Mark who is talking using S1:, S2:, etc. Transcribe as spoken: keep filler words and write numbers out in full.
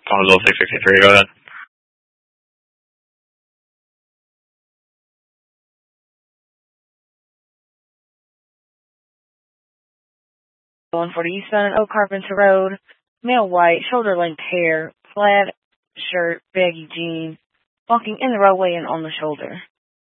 S1: Consul six sixty-three, go ahead.
S2: Going for the eastbound Oak Carpenter Road, male white, shoulder-length hair, plaid shirt, baggy jeans, walking in the roadway and on the shoulder.